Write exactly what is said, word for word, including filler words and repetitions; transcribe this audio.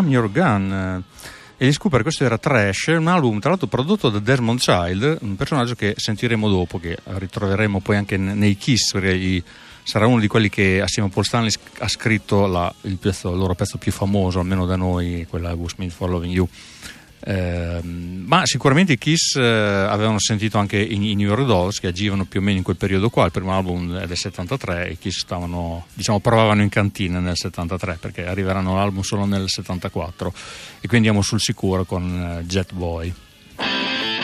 I'm Your Gun. E gli Scooper, questo era Trash, un album tra l'altro prodotto da Desmond Child, un personaggio che sentiremo dopo, che ritroveremo poi anche nei Kiss, perché gli, sarà uno di quelli che assieme a Paul Stanley ha scritto la, il, pezzo, il loro pezzo più famoso, almeno da noi, quella Who's Me for Loving You. Eh, ma sicuramente i Kiss eh, avevano sentito anche i, i New York Dolls, che agivano più o meno in quel periodo qua. Il primo album è del settantatré e i Kiss stavano, diciamo, provavano in cantina nel settantatré, perché arriveranno l'album solo nel settantaquattro, e quindi andiamo sul sicuro con uh, Jet Boy.